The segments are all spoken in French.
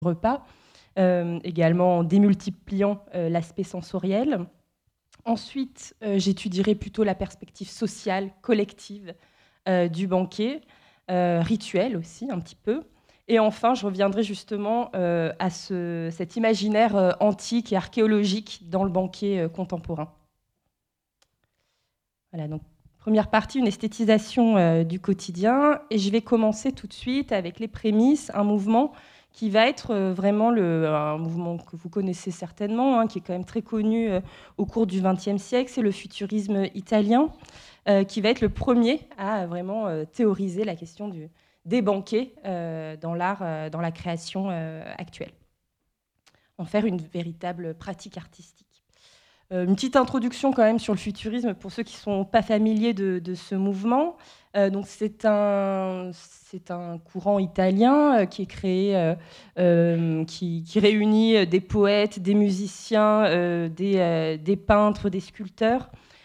repas, également en démultipliant l'aspect sensoriel. Ensuite, j'étudierai plutôt la perspective sociale, collective du banquet, rituel aussi un petit peu. Et enfin, je reviendrai justement à cet imaginaire antique et archéologique dans le banquet contemporain. Voilà, donc première partie, une esthétisation du quotidien. Et je vais commencer tout de suite avec les prémices, un mouvement qui va être vraiment un mouvement que vous connaissez certainement, hein, qui est quand même très connu au cours du XXe siècle, c'est le futurisme italien, qui va être le premier à vraiment théoriser la question des banquets dans l'art, dans la création actuelle, en faire une véritable pratique artistique. Une petite introduction quand même sur le futurisme pour ceux qui ne sont pas familiers de ce mouvement. Donc c'est un courant italien qui est créé, qui réunit des poètes, des musiciens, des peintres, des sculpteurs,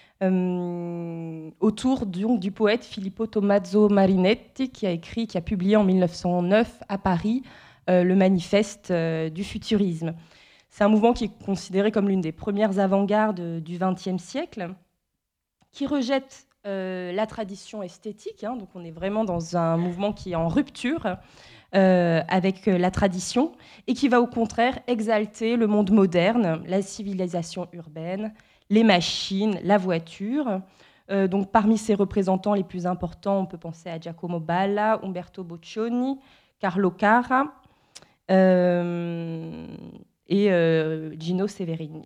autour du poète Filippo Tommaso Marinetti, qui a publié en 1909 à Paris le manifeste du futurisme. C'est un mouvement qui est considéré comme l'une des premières avant-gardes du XXe siècle, qui rejette la tradition esthétique. Hein, donc on est vraiment dans un mouvement qui est en rupture avec la tradition et qui va au contraire exalter le monde moderne, la civilisation urbaine, les machines, la voiture. Donc parmi ses représentants les plus importants, on peut penser à Giacomo Balla, Umberto Boccioni, Carlo Cara, et Gino Severini.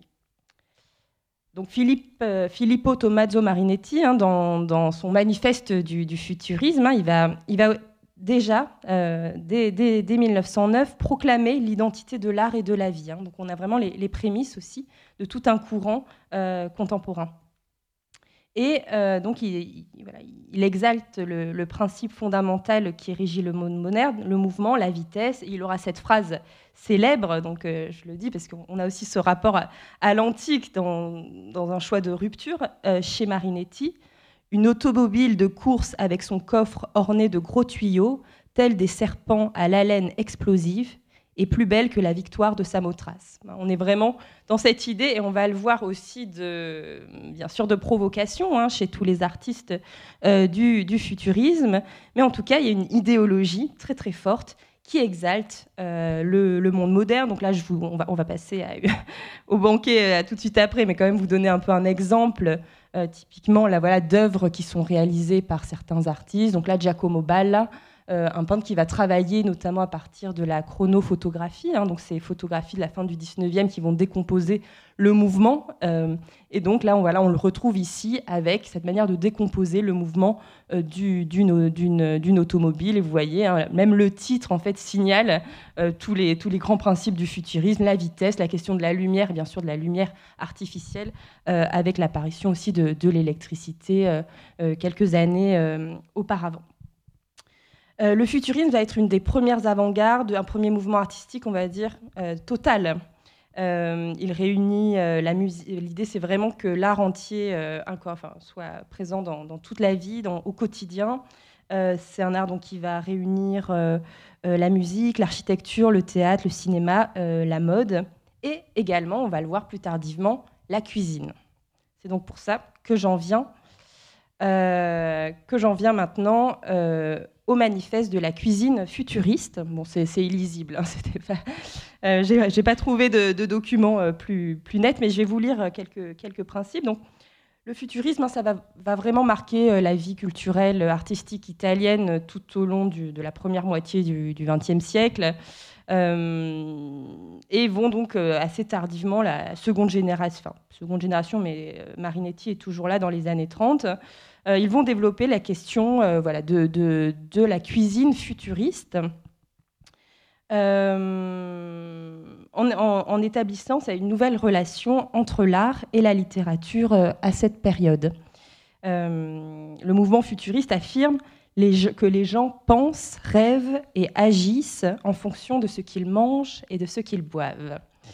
Donc Filippo Tommaso Marinetti, hein, dans son manifeste du futurisme, hein, il va déjà, dès 1909, proclamer l'identité de l'art et de la vie. Hein. Donc on a vraiment les prémices aussi de tout un courant contemporain. Et donc il exalte le principe fondamental qui régit le monde moderne, le mouvement, la vitesse. Et il aura cette phrase célèbre, donc je le dis parce qu'on a aussi ce rapport à l'antique dans un choix de rupture chez Marinetti. Une automobile de course avec son coffre orné de gros tuyaux, tels des serpents à l'haleine explosive, est plus belle que la victoire de Samothrace. On est vraiment dans cette idée, et on va le voir aussi bien sûr de provocation hein, chez tous les artistes du futurisme, mais en tout cas, il y a une idéologie très très forte qui exalte le monde moderne. Donc là, on va passer au banquet tout de suite après, mais quand même vous donner un peu un exemple typiquement là, voilà, d'œuvres qui sont réalisées par certains artistes. Donc là, Giacomo Balla, un peintre qui va travailler notamment à partir de la chronophotographie, hein, donc ces photographies de la fin du 19e qui vont décomposer le mouvement. Et donc là, on le retrouve ici avec cette manière de décomposer le mouvement d'une automobile. Et vous voyez, hein, même le titre en fait signale tous les grands principes du futurisme, la vitesse, la question de la lumière, et bien sûr de la lumière artificielle, avec l'apparition aussi de l'électricité quelques années auparavant. Le futurisme va être une des premières avant-gardes, un premier mouvement artistique, on va dire, total. Il réunit la musique. L'idée, c'est vraiment que l'art entier soit présent dans toute la vie, au quotidien. C'est un art donc, qui va réunir la musique, l'architecture, le théâtre, le cinéma, la mode, et également, on va le voir plus tardivement, la cuisine. C'est donc pour ça que j'en viens maintenant au manifeste de la cuisine futuriste. Bon, c'est illisible, hein, j'ai pas trouvé de documents plus net, mais je vais vous lire quelques principes. Donc, le futurisme, hein, ça va vraiment marquer la vie culturelle, artistique italienne tout au long de la première moitié du XXe siècle. Et vont donc assez tardivement, la seconde génération, mais Marinetti est toujours là dans les années 30. Ils vont développer la question de la cuisine futuriste en établissant une nouvelle relation entre l'art et la littérature à cette période. Le mouvement futuriste affirme que les gens pensent, rêvent et agissent en fonction de ce qu'ils mangent et de ce qu'ils boivent.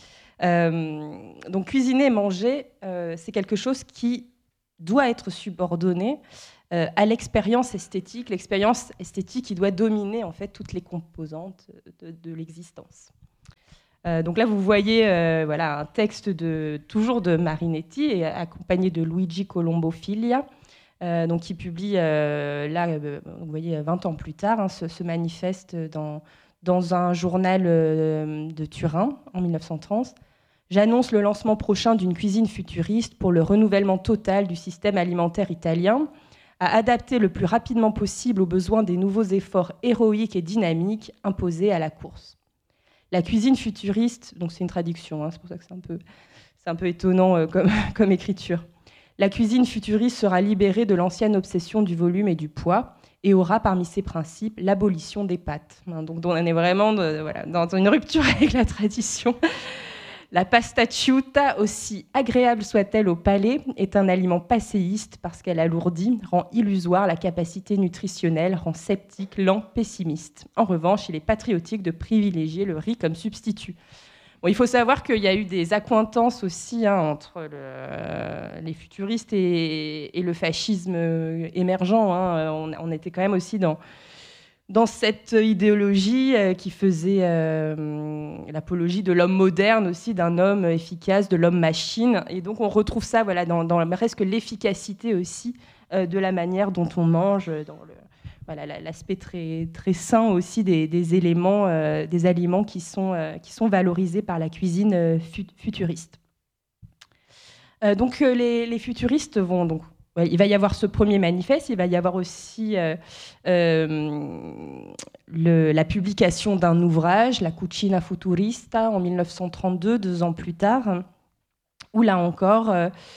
Donc cuisiner et manger, c'est quelque chose qui doit être subordonné à l'expérience esthétique qui doit dominer en fait toutes les composantes de l'existence. Donc là, vous voyez voilà, un texte toujours de Marinetti, et accompagné de Luigi Colombo Figlia, donc qui publie, vous voyez, 20 ans plus tard, hein, ce manifeste dans un journal de Turin, en 1930. J'annonce le lancement prochain d'une cuisine futuriste pour le renouvellement total du système alimentaire italien, à adapter le plus rapidement possible aux besoins des nouveaux efforts héroïques et dynamiques imposés à la course. La cuisine futuriste, donc c'est une traduction, hein, c'est pour ça que c'est un peu étonnant comme écriture. La cuisine futuriste sera libérée de l'ancienne obsession du volume et du poids et aura parmi ses principes l'abolition des pâtes. Hein, donc on est vraiment dans une rupture avec la tradition. La pasta ciuta, aussi agréable soit-elle au palais, est un aliment passéiste parce qu'elle alourdit, rend illusoire la capacité nutritionnelle, rend sceptique, lent, pessimiste. En revanche, il est patriotique de privilégier le riz comme substitut. Bon, il faut savoir qu'il y a eu des accointances aussi entre les futuristes et le fascisme émergent. Hein. On était quand même aussi dans cette idéologie qui faisait l'apologie de l'homme moderne aussi, d'un homme efficace, de l'homme machine. Et donc on retrouve ça voilà, dans presque l'efficacité aussi de la manière dont on mange, dans l'aspect très, très sain aussi des éléments, des aliments qui sont valorisés par la cuisine futuriste. Donc les futuristes vont donc... Il va y avoir ce premier manifeste, il va y avoir aussi la publication d'un ouvrage, La Cucina Futurista, en 1932, 2 ans plus tard, où là encore,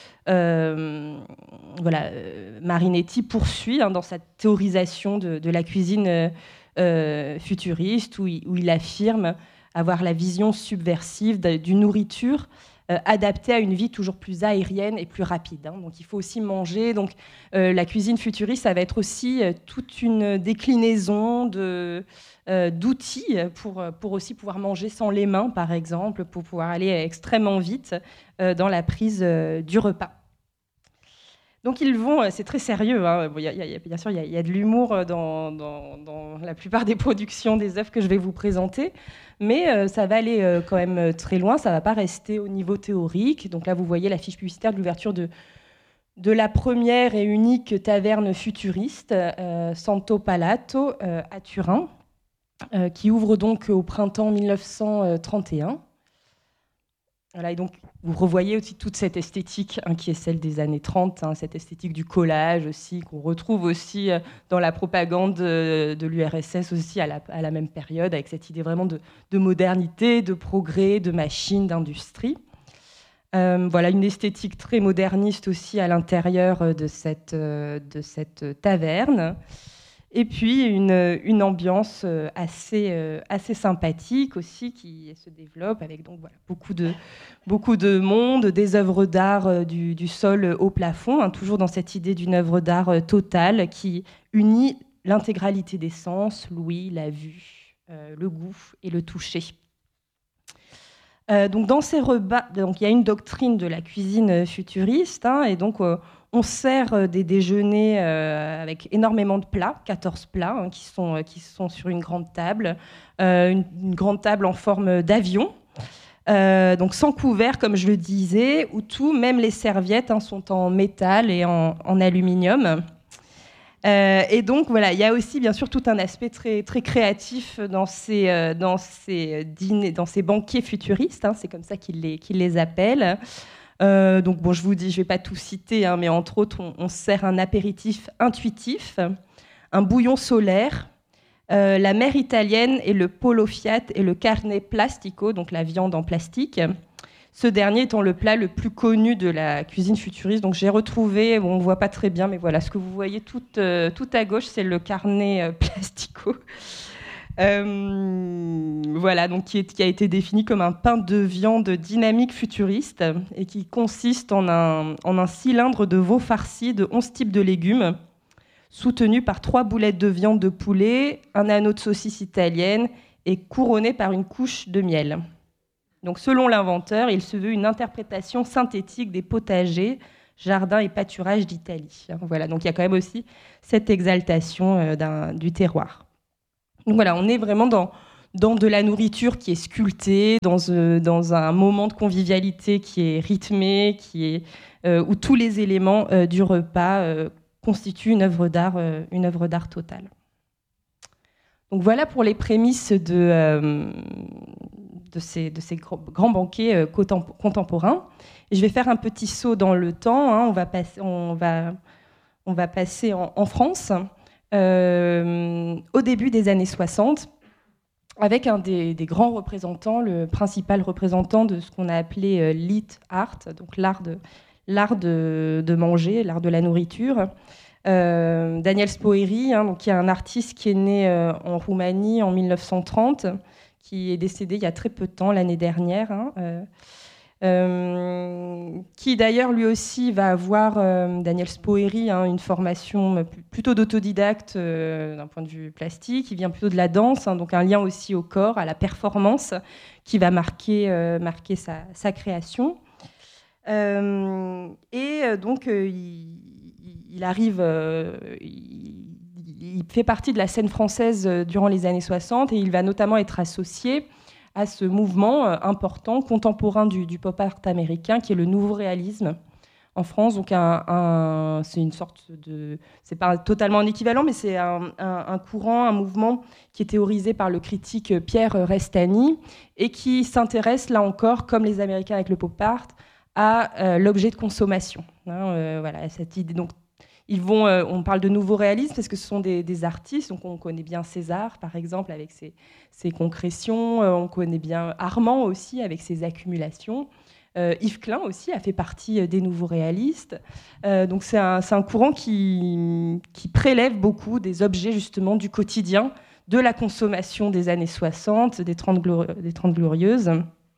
Marinetti poursuit dans sa théorisation de la cuisine futuriste, où il affirme avoir la vision subversive d'une nourriture adapté à une vie toujours plus aérienne et plus rapide. Hein. Donc il faut aussi manger. Donc la cuisine futuriste, ça va être aussi toute une déclinaison d'outils pour aussi pouvoir manger sans les mains, par exemple, pour pouvoir aller extrêmement vite dans la prise du repas. Donc ils vont, c'est très sérieux, hein. Bon, bien sûr il y a de l'humour dans la plupart des productions, des œuvres que je vais vous présenter, mais ça va aller quand même très loin, ça ne va pas rester au niveau théorique. Donc là vous voyez la fiche publicitaire de l'ouverture de la première et unique taverne futuriste, Santo Palato, à Turin, qui ouvre donc au printemps 1931. Voilà, et donc, vous revoyez aussi toute cette esthétique qui est celle des années 30, cette esthétique du collage aussi, qu'on retrouve aussi dans la propagande de l'URSS aussi à la même période, avec cette idée vraiment de modernité, de progrès, de machine, d'industrie. Voilà, une esthétique très moderniste aussi à l'intérieur de cette taverne. Et puis une ambiance assez sympathique aussi qui se développe avec donc voilà, beaucoup de monde, des œuvres d'art du sol au plafond, toujours dans cette idée d'une œuvre d'art totale qui unit l'intégralité des sens, l'ouïe, la vue, le goût et le toucher. Donc dans ces repas, donc il y a une doctrine de la cuisine futuriste, et donc on sert des déjeuners avec énormément de plats, 14 plats qui sont sur une grande table, une grande table en forme d'avion, donc sans couvert comme je le disais, où tout, même les serviettes, sont en métal et en aluminium. Et donc voilà, il y a aussi bien sûr tout un aspect très, très créatif dans ces dîners, dans ces banquets futuristes, c'est comme ça qu'ils les appellent. Donc bon, je vous dis, je vais pas tout citer, mais entre autres, on sert un apéritif intuitif, un bouillon solaire, la mer italienne et le polo fiat et le carne plastico, donc la viande en plastique. Ce dernier étant le plat le plus connu de la cuisine futuriste. Donc j'ai retrouvé, bon, on ne voit pas très bien, mais voilà, ce que vous voyez tout à gauche, c'est le carne plastico. Voilà, donc qui a été défini comme un pain de viande dynamique futuriste et qui consiste en un cylindre de veau farci de 11 types de légumes, soutenu par 3 boulettes de viande de poulet, un anneau de saucisse italienne et couronné par une couche de miel. Donc, selon l'inventeur, il se veut une interprétation synthétique des potagers, jardins et pâturages d'Italie. Voilà, donc il y a quand même aussi cette exaltation du terroir. Donc voilà, on est vraiment dans de la nourriture qui est sculptée, dans un moment de convivialité qui est rythmé, où tous les éléments du repas constituent une œuvre d'art totale. Donc voilà pour les prémices de ces grands banquets contemporains. Et je vais faire un petit saut dans le temps. Hein. On va passer en France au début des années 60, avec un des grands représentants, le principal représentant de ce qu'on a appelé l'eat art, donc l'art de manger, l'art de la nourriture. Daniel Spoeri, hein, donc, qui est un artiste qui est né en Roumanie en 1930, qui est décédé il y a très peu de temps, l'année dernière, hein, qui d'ailleurs lui aussi va avoir, Daniel Spoeri, hein, une formation plutôt d'autodidacte d'un point de vue plastique, qui vient plutôt de la danse, hein, donc un lien aussi au corps, à la performance, qui va marquer sa création. Donc il arrive, il fait partie de la scène française durant les années 60 et il va notamment être associé à ce mouvement important, contemporain du pop art américain, qui est le nouveau réalisme en France. Donc c'est une sorte de... C'est pas totalement un équivalent, mais c'est un courant, un mouvement qui est théorisé par le critique Pierre Restany et qui s'intéresse, là encore, comme les Américains avec le pop art, à l'objet de consommation. Hein, voilà, cette idée. Donc, on parle de nouveau réalisme parce que ce sont des artistes. Donc on connaît bien César, par exemple, avec ses concrétions. On connaît bien Armand aussi, avec ses accumulations. Yves Klein aussi a fait partie des nouveaux réalistes. Donc c'est un courant qui prélève beaucoup des objets justement du quotidien, de la consommation des années 60, des 30 glorieuses.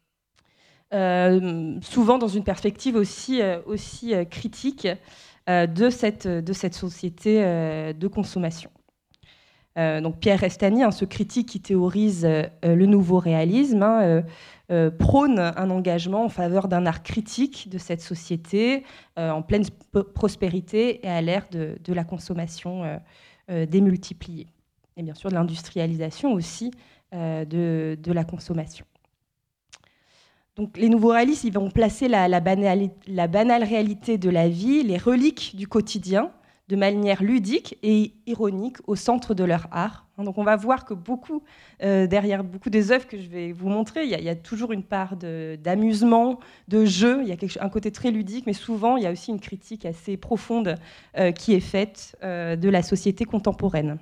Souvent dans une perspective aussi critique de cette société de consommation. Donc Pierre Restany, hein, ce critique qui théorise le nouveau réalisme, hein, prône un engagement en faveur d'un art critique de cette société en pleine prospérité et à l'ère de la consommation démultipliée. Et bien sûr de l'industrialisation aussi de la consommation. Donc, les nouveaux réalistes, ils vont placer la banale réalité de la vie, les reliques du quotidien, de manière ludique et ironique au centre de leur art. Donc, on va voir que derrière beaucoup des œuvres que je vais vous montrer, il y a toujours une part d'amusement, de jeu, il y a un côté très ludique, mais souvent, il y a aussi une critique assez profonde qui est faite de la société contemporaine.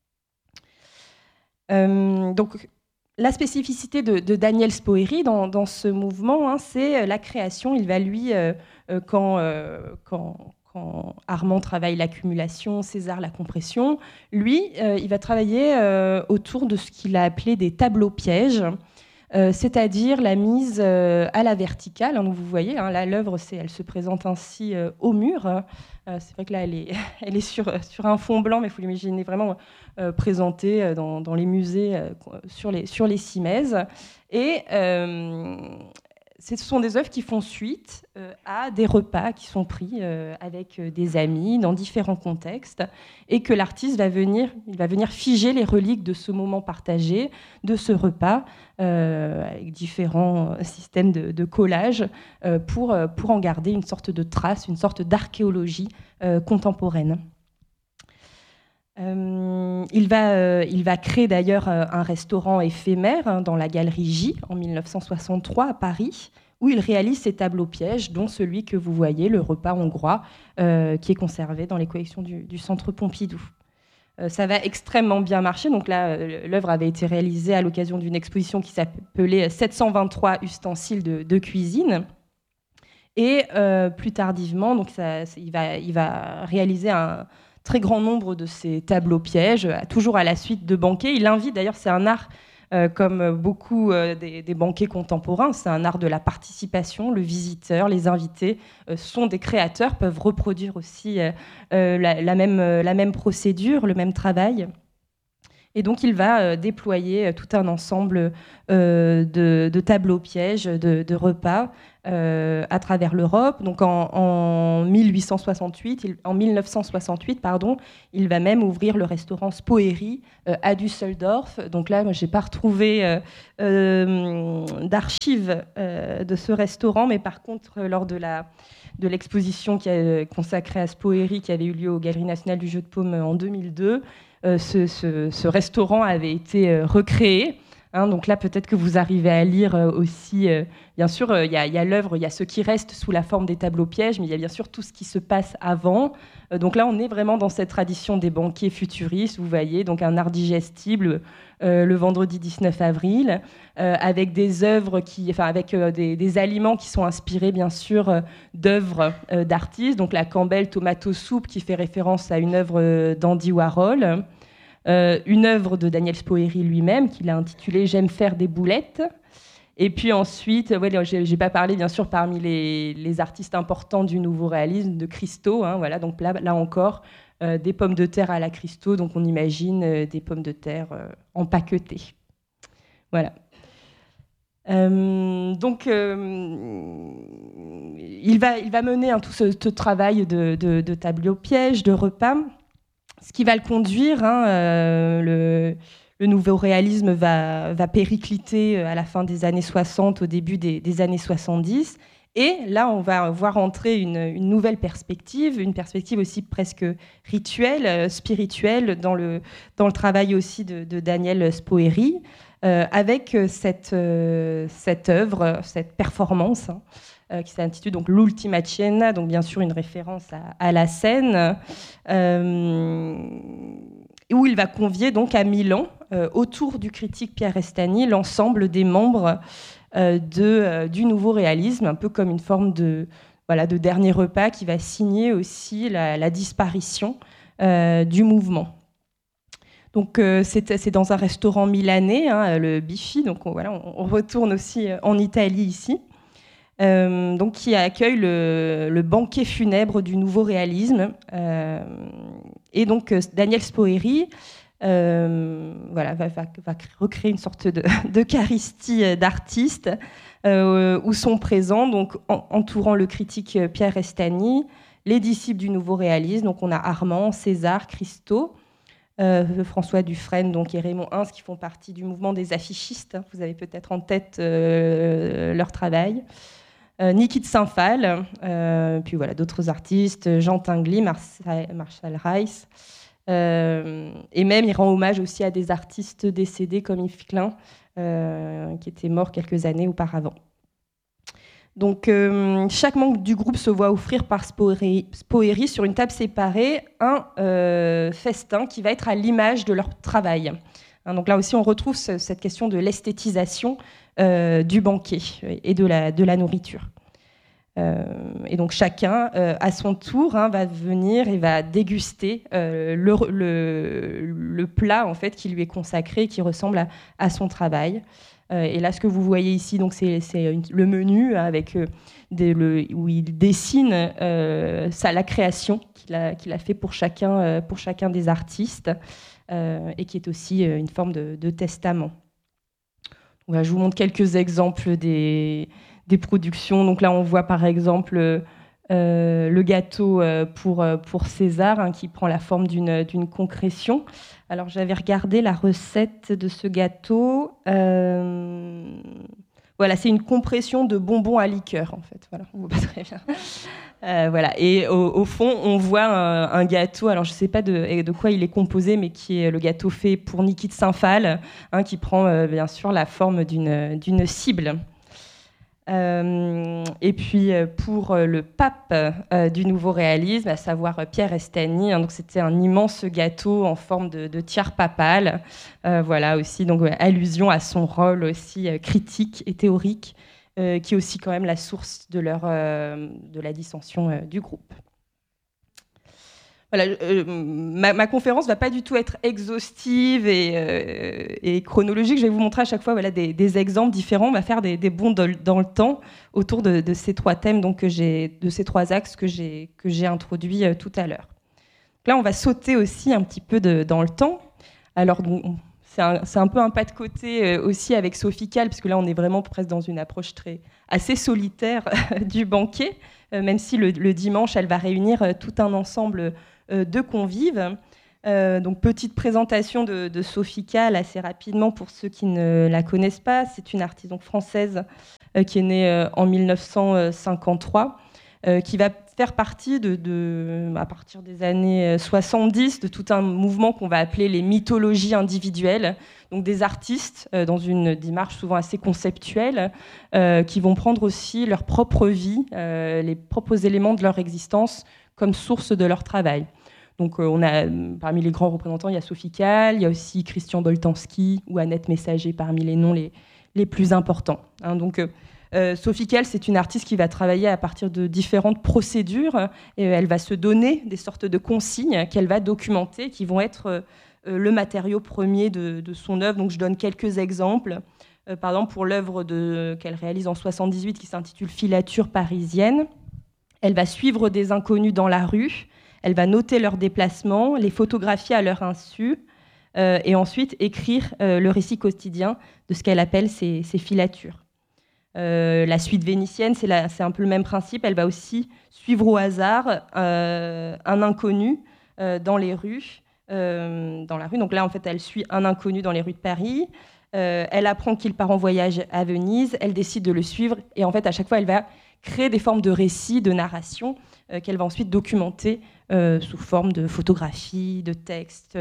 Donc, la spécificité de Daniel Spoeri dans ce mouvement, hein, c'est la création. Il va, lui, quand Armand travaille l'accumulation, César la compression, lui, il va travailler autour de ce qu'il a appelé des tableaux pièges, c'est-à-dire la mise à la verticale. Donc vous voyez, hein, là, l'œuvre, elle se présente ainsi au mur. C'est vrai que là, elle est sur un fond blanc, mais il faut l'imaginer vraiment présentée dans les musées sur les Simèzes. Et ce sont des œuvres qui font suite à des repas qui sont pris avec des amis dans différents contextes et que l'artiste va venir figer les reliques de ce moment partagé, de ce repas, avec différents systèmes de collage pour en garder une sorte de trace, une sorte d'archéologie contemporaine. Il va créer d'ailleurs un restaurant éphémère dans la galerie J en 1963 à Paris, où il réalise ses tableaux pièges, dont celui que vous voyez, le repas hongrois, qui est conservé dans les collections du Centre Pompidou. Ça va extrêmement bien marcher. Donc là, l'œuvre avait été réalisée à l'occasion d'une exposition qui s'appelait 723 ustensiles de cuisine. Et plus tardivement, donc il va réaliser un très grand nombre de ces tableaux pièges, toujours à la suite de banquets. Il invite, d'ailleurs, c'est un art, comme beaucoup des banquets contemporains, c'est un art de la participation. Le visiteur, les invités sont des créateurs, peuvent reproduire aussi la même procédure, le même travail. Et donc, il va déployer tout un ensemble de tableaux pièges, de repas à travers l'Europe. Donc, en 1968, pardon, il va même ouvrir le restaurant Spoeri à Düsseldorf. Donc là, moi, je n'ai pas retrouvé d'archives de ce restaurant, mais par contre, lors de l'exposition qui est consacrée à Spoeri, qui avait eu lieu aux Galeries nationales du jeu de paume en 2002, ce restaurant avait été recréé. Donc là, peut-être que vous arrivez à lire aussi, bien sûr, il y a l'œuvre, il y a ce qui reste sous la forme des tableaux pièges, mais il y a bien sûr tout ce qui se passe avant. Donc là, on est vraiment dans cette tradition des banquets futuristes, vous voyez, donc un art digestible le vendredi 19 avril, avec des œuvres avec des aliments qui sont inspirés, bien sûr, d'œuvres d'artistes. Donc la Campbell Tomato Soup, qui fait référence à une œuvre d'Andy Warhol. Une œuvre de Daniel Spoeri lui-même, qu'il a intitulée « J'aime faire des boulettes ». Et puis ensuite, je n'ai pas parlé, bien sûr, parmi les artistes importants du nouveau réalisme, de Christo. Voilà, donc là encore, des pommes de terre à la Christo, donc on imagine des pommes de terre empaquetées. Voilà. Donc, il va mener tout ce travail de tableau piège, de repas. Ce qui va le conduire, le nouveau réalisme va péricliter à la fin des années 60, au début des années 70. Et là, on va voir entrer une nouvelle perspective, une perspective aussi presque rituelle, spirituelle, dans le travail aussi de Daniel Spoeri, avec cette œuvre, cette performance, qui s'intitule donc l'Ultima Cena, donc bien sûr une référence à la scène, où il va convier donc à Milan, autour du critique Pierre Restani, l'ensemble des membres du nouveau réalisme, un peu comme une forme de dernier repas qui va signer aussi la disparition du mouvement. Donc c'est dans un restaurant milanais, le Biffi, donc on retourne aussi en Italie ici. Donc qui accueille le banquet funèbre du nouveau réalisme. Et donc Daniel Spoeri va recréer une sorte d'eucharistie d'artistes où sont présents, donc entourant le critique Pierre Restani, les disciples du nouveau réalisme. Donc on a Armand, César, Christo, François Dufresne donc, et Raymond Hince, qui font partie du mouvement des affichistes. Vous avez peut-être en tête leur travail. Niki de Saint-Phal, puis voilà, d'autres artistes, Jean Tinguely, Marshall Rice, et même il rend hommage aussi à des artistes décédés comme Yves Klein, qui était mort quelques années auparavant. Donc chaque membre du groupe se voit offrir par Spoeri sur une table séparée un festin qui va être à l'image de leur travail. Donc là aussi on retrouve cette question de l'esthétisation du banquet et de la nourriture. Et donc chacun, à son tour, va venir et va déguster le plat en fait, qui lui est consacré, qui ressemble à son travail. Et là, ce que vous voyez ici, donc, c'est le menu avec où il dessine la création qu'il a fait pour chacun des artistes, et qui est aussi une forme de testament. Voilà, je vous montre quelques exemples des productions. Donc là, on voit par exemple le gâteau pour César, qui prend la forme d'une concrétion. Alors, j'avais regardé la recette de ce gâteau. Voilà, c'est une compression de bonbons à liqueur, en fait. Voilà, on voit pas très bien. Voilà. Et au fond, on voit un gâteau. Alors, je ne sais pas de quoi il est composé, mais qui est le gâteau fait pour Niki de Saint-Phal, qui prend bien sûr la forme d'une cible. Et puis pour le pape du nouveau réalisme, à savoir Pierre Restani, donc c'était un immense gâteau en forme de tiare papale. Voilà aussi, donc allusion à son rôle aussi critique et théorique, qui est aussi quand même la source de la dissension du groupe. Voilà, ma conférence ne va pas du tout être exhaustive et chronologique. Je vais vous montrer à chaque fois des exemples différents. On va faire des bonds dans le temps autour de ces trois thèmes, donc, de ces trois axes que j'ai introduits tout à l'heure. Là, on va sauter aussi un petit peu dans le temps Alors, c'est un peu un pas de côté aussi avec Sofical, parce que là, on est vraiment presque dans une approche assez solitaire du banquet, même si le dimanche, elle va réunir tout un ensemble de convives. Donc, petite présentation de Sofical assez rapidement pour ceux qui ne la connaissent pas. C'est une artiste donc, française qui est née en 1953, qui va faire partie à partir des années 70 de tout un mouvement qu'on va appeler les mythologies individuelles, donc des artistes dans une démarche souvent assez conceptuelle, qui vont prendre aussi leur propre vie, les propres éléments de leur existence comme source de leur travail. Donc on a parmi les grands représentants, il y a Sofical, il y a aussi Christian Boltanski ou Annette Messager parmi les noms les plus importants. Hein, donc Sofical, c'est une artiste qui va travailler à partir de différentes procédures et elle va se donner des sortes de consignes qu'elle va documenter, qui vont être le matériau premier de son œuvre. Donc je donne quelques exemples. Par exemple, pour l'œuvre qu'elle réalise en 78 qui s'intitule Filature parisienne, elle va suivre des inconnus dans la rue, elle va noter leurs déplacements, les photographier à leur insu et ensuite écrire le récit quotidien de ce qu'elle appelle ses filatures. La suite vénitienne, c'est un peu le même principe. Elle va aussi suivre au hasard un inconnu dans les rues, dans la rue. Donc là, en fait, elle suit un inconnu dans les rues de Paris. Elle apprend qu'il part en voyage à Venise. Elle décide de le suivre. Et en fait, à chaque fois, elle va créer des formes de récits, de narration, qu'elle va ensuite documenter sous forme de photographies, de textes,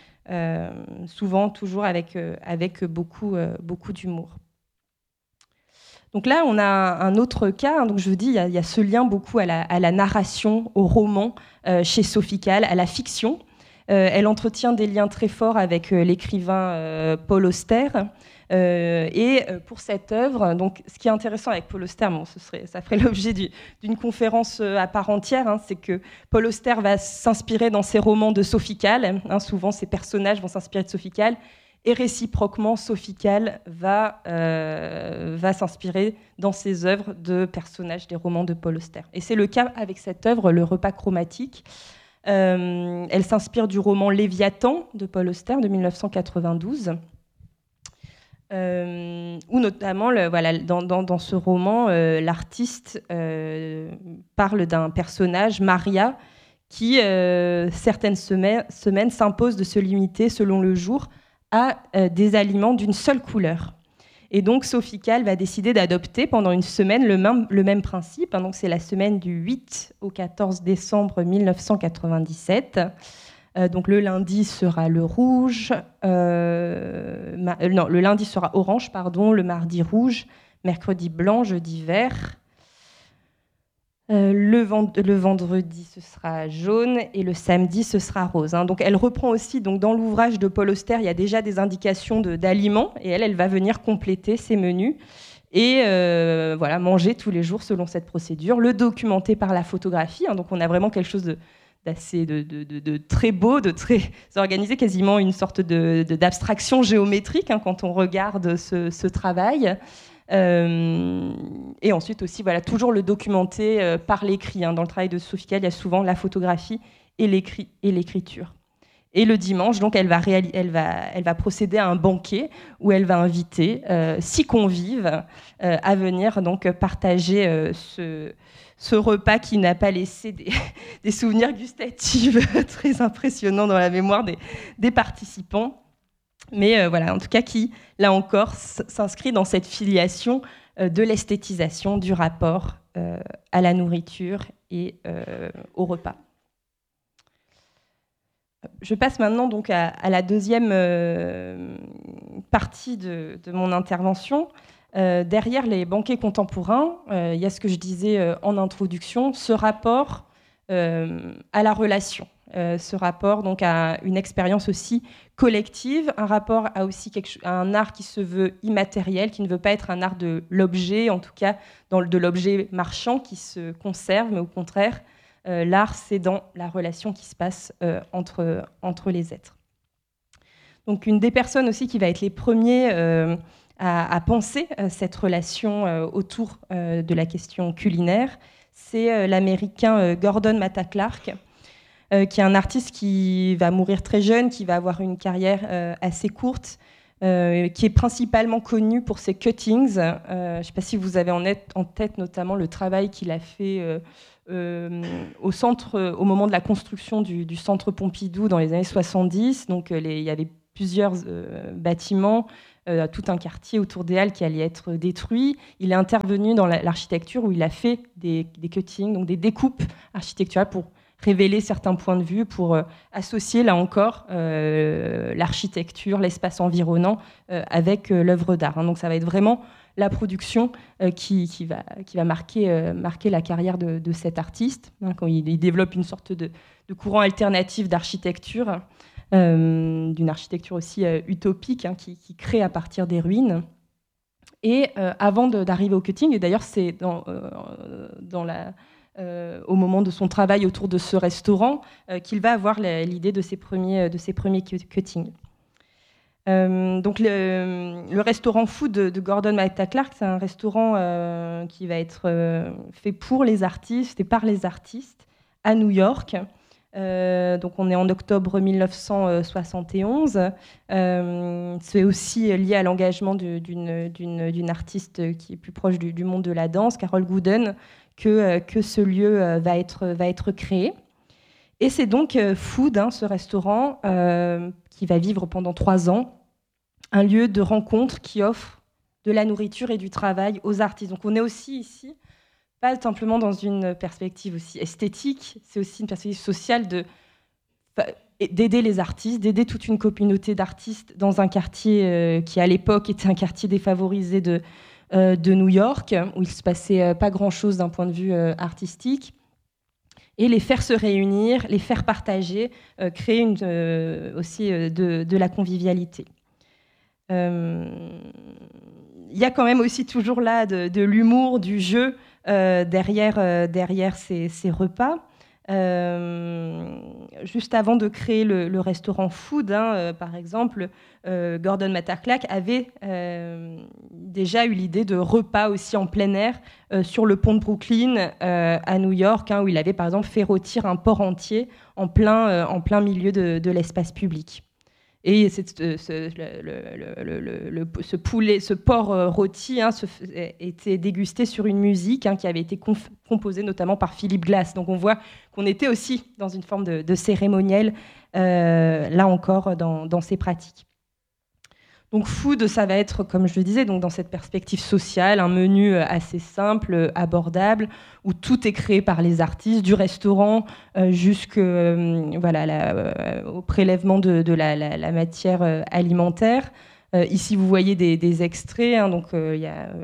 souvent toujours avec beaucoup d'humour. Donc là, on a un autre cas. Hein, donc je vous dis, il y a ce lien beaucoup à la narration, au roman chez Sofical, à la fiction. Elle entretient des liens très forts avec l'écrivain Paul Auster. Et pour cette œuvre, donc, ce qui est intéressant avec Paul Auster, ça ferait l'objet d'une conférence à part entière, hein, c'est que Paul Auster va s'inspirer dans ses romans de Sofical. Hein, souvent, ses personnages vont s'inspirer de Sofical. Et réciproquement, Sofical va s'inspirer dans ses œuvres de personnages des romans de Paul Auster. Et c'est le cas avec cette œuvre, Le repas chromatique. Elle s'inspire du roman Léviathan de Paul Auster de 1992, où notamment, dans ce roman, l'artiste parle d'un personnage, Maria, qui, certaines semaines, s'impose de se limiter, selon le jour, à des aliments d'une seule couleur. Et donc, Sofical va décider d'adopter pendant une semaine le même principe. Hein, donc, c'est la semaine du 8 au 14 décembre 1997. Donc, le lundi sera le rouge. Le lundi sera orange, pardon. Le mardi rouge. Mercredi blanc. Jeudi vert. Le vendredi, ce sera jaune et le samedi, ce sera rose. Hein. Donc, elle reprend aussi, donc, dans l'ouvrage de Paul Auster, il y a déjà des indications d'aliments et elle va venir compléter ces menus et manger tous les jours selon cette procédure, le documenter par la photographie. Hein. Donc, on a vraiment quelque chose de très beau, de très organisé, quasiment une sorte d'abstraction géométrique hein, quand on regarde ce travail. Et ensuite aussi, toujours le documenter par l'écrit. Hein. Dans le travail de Sofical, il y a souvent la photographie et l'écriture. Et le dimanche, donc, elle va procéder à un banquet où elle va inviter 6 convives à venir donc partager ce repas qui n'a pas laissé des souvenirs gustatifs très impressionnants dans la mémoire des participants. Mais en tout cas, qui, là encore, s'inscrit dans cette filiation de l'esthétisation du rapport à la nourriture et au repas. Je passe maintenant donc à la deuxième partie de mon intervention. Derrière les banquets contemporains, il y a ce que je disais en introduction, ce rapport à la relation. Ce rapport donc à une expérience aussi collective, un rapport à aussi à un art qui se veut immatériel, qui ne veut pas être un art de l'objet, en tout cas de l'objet marchand qui se conserve, mais au contraire, l'art c'est dans la relation qui se passe entre les êtres. Donc une des personnes aussi qui va être les premiers à penser cette relation autour de la question culinaire, c'est l'Américain Gordon Matta Clark. qui est un artiste qui va mourir très jeune, qui va avoir une carrière assez courte, qui est principalement connu pour ses cuttings. Je ne sais pas si vous avez en tête notamment le travail qu'il a fait au moment de la construction du centre Pompidou dans les années 70. Donc, il y avait plusieurs bâtiments, tout un quartier autour des Halles qui allait être détruit. Il est intervenu dans l'architecture où il a fait des cuttings, donc des découpes architecturales pour révéler certains points de vue, pour associer, là encore, l'architecture, l'espace environnant avec l'œuvre d'art. Donc ça va être vraiment la production qui va marquer la carrière de cet artiste, quand il développe une sorte de courant alternatif d'architecture, d'une architecture aussi utopique, qui crée à partir des ruines. Et avant d'arriver au cutting, et d'ailleurs c'est au moment de son travail autour de ce restaurant qu'il va avoir l'idée de ses premiers cuttings. Donc le restaurant Food de Gordon Matta Clark, c'est un restaurant qui va être fait pour les artistes et par les artistes à New York. Donc on est en octobre 1971. C'est aussi lié à l'engagement d'une artiste qui est plus proche du monde de la danse, Carol Gooden, que ce lieu va être créé. Et c'est donc Food, ce restaurant, qui va vivre pendant 3 ans, un lieu de rencontre qui offre de la nourriture et du travail aux artistes. Donc on est aussi ici, pas simplement dans une perspective aussi esthétique, c'est aussi une perspective sociale d'aider les artistes, d'aider toute une communauté d'artistes dans un quartier qui, à l'époque, était un quartier défavorisé de New York, où il ne se passait pas grand-chose d'un point de vue artistique, et les faire se réunir, les faire partager, créer aussi de la convivialité. Il y a quand même aussi toujours là de l'humour, du jeu derrière ces repas. Juste avant de créer le restaurant Food, par exemple, Gordon Matta Clark avait déjà eu l'idée de repas aussi en plein air sur le pont de Brooklyn à New York, où il avait par exemple fait rôtir un porc entier en plein milieu de l'espace public. Et ce porc rôti était dégusté sur une musique qui avait été composée notamment par Philip Glass. Donc on voit qu'on était aussi dans une forme de cérémoniel, là encore, dans ces pratiques. Donc Food, ça va être, comme je le disais, donc dans cette perspective sociale, un menu assez simple, abordable, où tout est créé par les artistes, du restaurant jusqu'au prélèvement de la matière alimentaire. Ici, vous voyez des extraits, donc il y a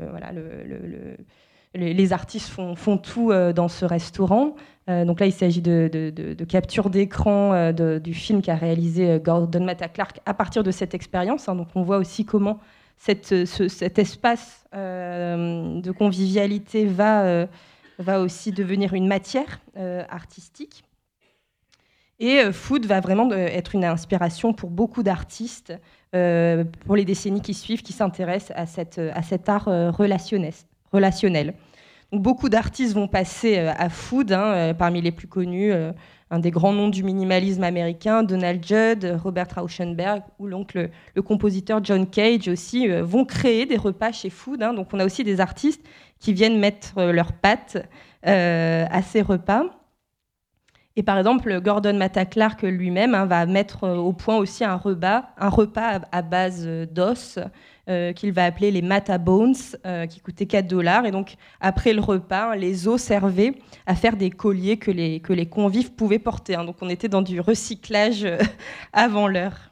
les artistes font tout dans ce restaurant. Donc là, il s'agit de capture d'écran du film qu'a réalisé Gordon Matta Clark à partir de cette expérience. Donc on voit aussi comment cet espace de convivialité va aussi devenir une matière artistique. Et Food va vraiment être une inspiration pour beaucoup d'artistes pour les décennies qui suivent, qui s'intéressent à cet art relationnel. Donc, beaucoup d'artistes vont passer à Food, parmi les plus connus, un des grands noms du minimalisme américain, Donald Judd, Robert Rauschenberg, ou donc le compositeur John Cage aussi, vont créer des repas chez Food. Donc on a aussi des artistes qui viennent mettre leurs pattes à ces repas. Et par exemple, Gordon Matta Clark lui-même va mettre au point aussi un repas à base d'os, qu'il va appeler les Matta Bones, qui coûtaient $4. Et donc, après le repas, les os servaient à faire des colliers que les convives pouvaient porter. Donc, on était dans du recyclage avant l'heure.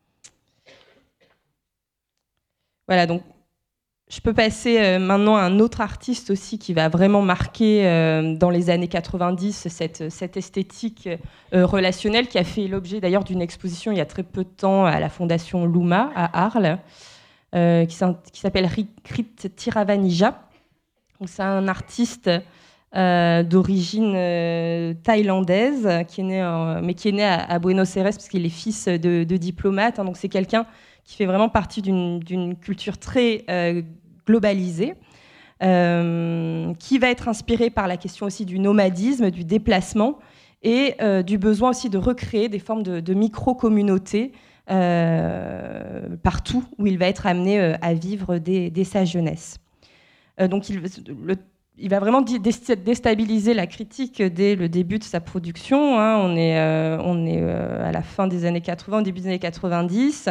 Voilà, donc je peux passer maintenant à un autre artiste aussi qui va vraiment marquer dans les années 90 cette esthétique relationnelle, qui a fait l'objet d'ailleurs d'une exposition il y a très peu de temps à la Fondation Luma à Arles, qui s'appelle Rit Tiravanija. C'est un artiste d'origine thaïlandaise qui est né à Buenos Aires parce qu'il est fils de diplomate. Donc c'est quelqu'un qui fait vraiment partie d'une culture très globalisée, qui va être inspirée par la question aussi du nomadisme, du déplacement, et du besoin aussi de recréer des formes de micro-communautés partout où il va être amené à vivre dès sa jeunesse. Donc il va vraiment déstabiliser la critique dès le début de sa production. Hein. On est à la fin des années 80, au début des années 90,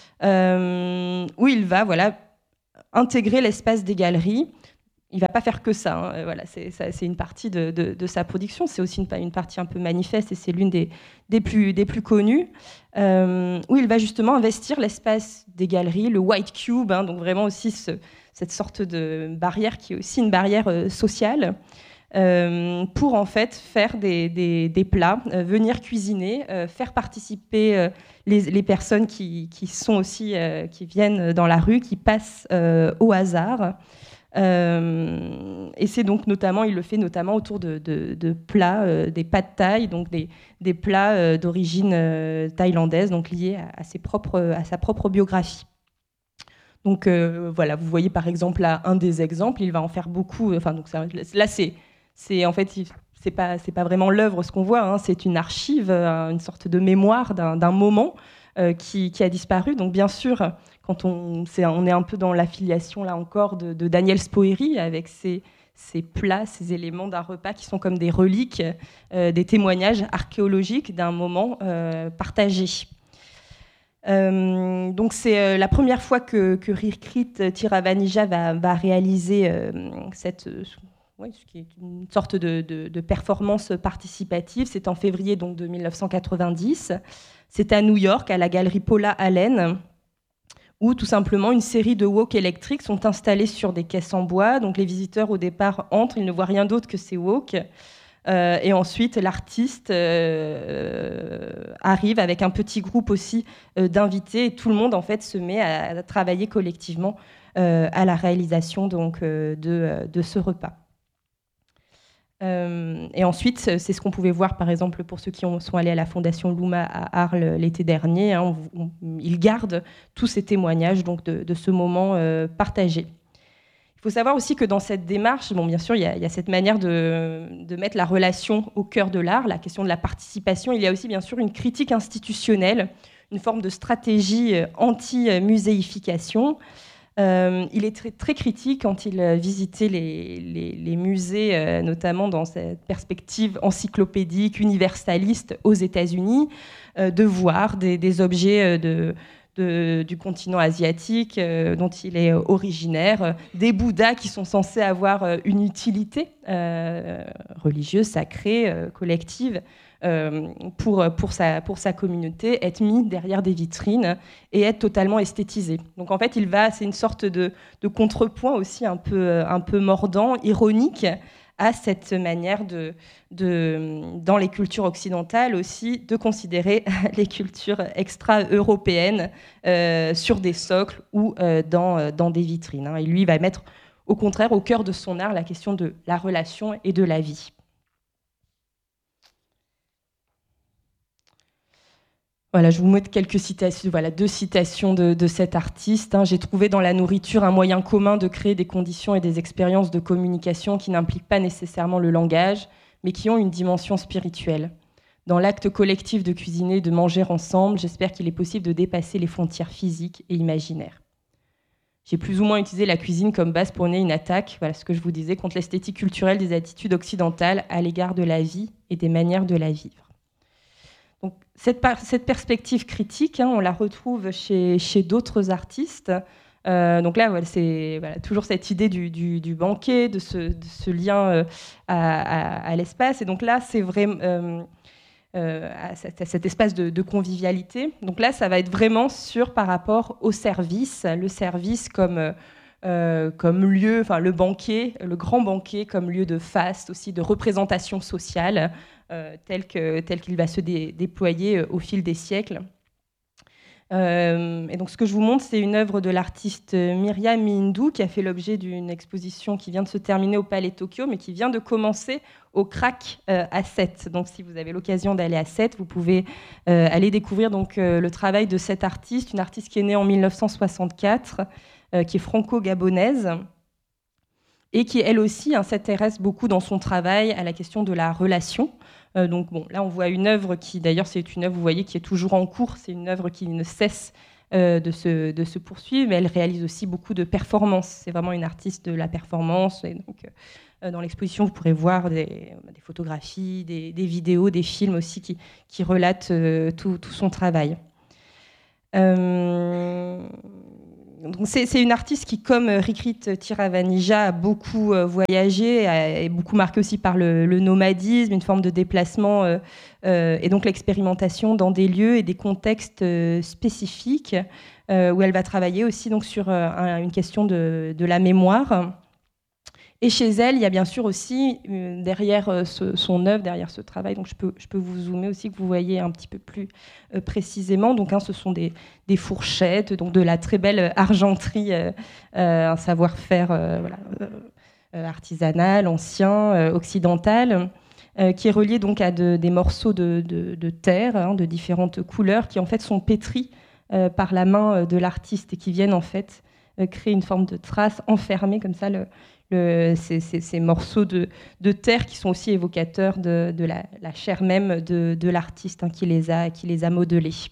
où il va intégrer l'espace des galeries. Il ne va pas faire que ça. Hein. Voilà, c'est une partie de sa production. C'est aussi une partie un peu manifeste et c'est l'une des plus connues, où il va justement investir l'espace des galeries, le White Cube, hein, donc vraiment aussi cette sorte de barrière qui est aussi une barrière sociale, pour en fait faire des plats, venir cuisiner, faire participer les personnes qui sont aussi, qui viennent dans la rue, qui passent au hasard. Et c'est donc notamment, il le fait notamment autour de plats, des pad thai, donc des plats d'origine thaïlandaise, donc liés à sa propre biographie. Donc voilà, vous voyez par exemple là un des exemples, il va en faire beaucoup. Enfin donc là c'est en fait c'est pas vraiment l'œuvre ce qu'on voit, hein, c'est une archive, une sorte de mémoire d'un moment qui a disparu. Donc bien sûr, quand on est un peu dans l'affiliation là encore de Daniel Spoerry avec ces plats, ces éléments d'un repas qui sont comme des reliques, des témoignages archéologiques d'un moment partagé. Donc c'est la première fois que Rirkrit Tiravanija va réaliser ce qui est une sorte de performance participative. C'est en février donc, de 1990. C'est à New York, à la galerie Paula Allen, où tout simplement une série de wok électriques sont installés sur des caisses en bois. Donc les visiteurs au départ entrent, ils ne voient rien d'autre que ces wok. Et ensuite, l'artiste arrive avec un petit groupe aussi d'invités et tout le monde en fait se met à travailler collectivement à la réalisation donc, de ce repas. Et ensuite, c'est ce qu'on pouvait voir par exemple pour ceux qui sont allés à la Fondation Luma à Arles l'été dernier. Hein, ils gardent tous ces témoignages donc, de ce moment partagé. Il faut savoir aussi que dans cette démarche, bon, bien sûr, il y a cette manière de mettre la relation au cœur de l'art, la question de la participation. Il y a aussi, bien sûr, une critique institutionnelle, une forme de stratégie anti-muséification. Il est très, très critique quand il visitait les musées, notamment dans cette perspective encyclopédique, universaliste aux États-Unis, de voir des objets du continent asiatique dont il est originaire, des Bouddhas qui sont censés avoir une utilité religieuse, sacrée, collective pour sa communauté, être mis derrière des vitrines et être totalement esthétisé. Donc en fait, c'est une sorte de contrepoint aussi un peu mordant, ironique, à cette manière dans les cultures occidentales aussi, de considérer les cultures extra-européennes sur des socles ou dans des vitrines. Hein. Et lui, il va mettre au contraire au cœur de son art la question de la relation et de la vie. Voilà, je vous mets quelques citations, deux citations de cet artiste. Hein. J'ai trouvé dans la nourriture un moyen commun de créer des conditions et des expériences de communication qui n'impliquent pas nécessairement le langage, mais qui ont une dimension spirituelle. Dans l'acte collectif de cuisiner et de manger ensemble, j'espère qu'il est possible de dépasser les frontières physiques et imaginaires. J'ai plus ou moins utilisé la cuisine comme base pour mener une attaque, voilà ce que je vous disais, contre l'esthétique culturelle des attitudes occidentales à l'égard de la vie et des manières de la vivre. Donc, cette perspective critique, hein, on la retrouve chez d'autres artistes. Donc là, c'est toujours cette idée du banquet, de ce lien à l'espace. Et donc là, c'est vraiment cet espace de convivialité. Donc là, ça va être vraiment par rapport au service, le service comme lieu, enfin le banquet, le grand banquet comme lieu de faste, aussi de représentation sociale, tel qu'il va se déployer au fil des siècles. Et donc ce que je vous montre, c'est une œuvre de l'artiste Myriam Mihindou qui a fait l'objet d'une exposition qui vient de se terminer au Palais Tokyo, mais qui vient de commencer au CRAC à Sète. Donc si vous avez l'occasion d'aller à Sète, vous pouvez aller découvrir donc, le travail de cette artiste, une artiste qui est née en 1964, qui est franco-gabonaise, et qui, elle aussi, s'intéresse beaucoup dans son travail à la question de la relation. Donc bon, là, on voit une œuvre qui, d'ailleurs, c'est une œuvre, vous voyez, qui est toujours en cours. C'est une œuvre qui ne cesse de se poursuivre, mais elle réalise aussi beaucoup de performances. C'est vraiment une artiste de la performance. Et donc, dans l'exposition, vous pourrez voir des photographies, des vidéos, des films aussi qui relatent tout son travail. Donc c'est une artiste qui, comme Rikrit Tiravanija, a beaucoup voyagé, est beaucoup marquée aussi par le nomadisme, une forme de déplacement, et donc l'expérimentation dans des lieux et des contextes spécifiques, où elle va travailler aussi donc, sur une question de la mémoire. Et chez elle, il y a bien sûr aussi, derrière son œuvre, derrière ce travail, donc je peux vous zoomer aussi, que vous voyez un petit peu plus précisément. Donc, ce sont des fourchettes, donc de la très belle argenterie, un savoir-faire artisanal, ancien, occidental, qui est relié donc à des morceaux de terre, de différentes couleurs, qui en fait sont pétris par la main de l'artiste et qui viennent en fait créer une forme de trace enfermée comme ça. Ces morceaux de terre qui sont aussi évocateurs de la chair même de l'artiste qui les a modelés.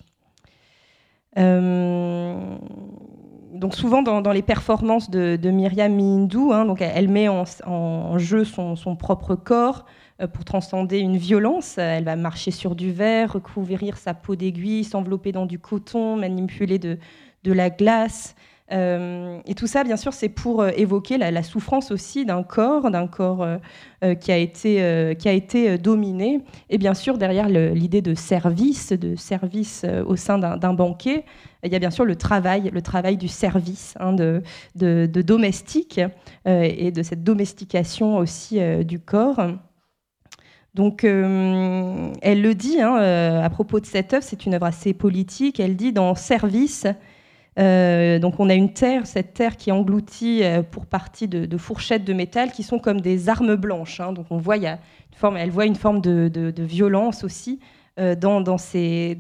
Donc souvent dans les performances de Myriam Mihindou, donc elle met en jeu son propre corps pour transcender une violence. Elle va marcher sur du verre, recouvrir sa peau d'aiguille, s'envelopper dans du coton, manipuler de la glace. Et tout ça, bien sûr, c'est pour évoquer la souffrance aussi d'un corps qui a été dominé. Et bien sûr, derrière l'idée de service au sein d'un banquet, il y a bien sûr le travail du service, de domestique, et de cette domestication aussi du corps. Donc, elle le dit à propos de cette œuvre, c'est une œuvre assez politique. Elle dit dans Service. Donc on a cette terre qui engloutit pour partie de fourchettes de métal qui sont comme des armes blanches. Donc on voit, elle voit une forme de violence aussi dans cette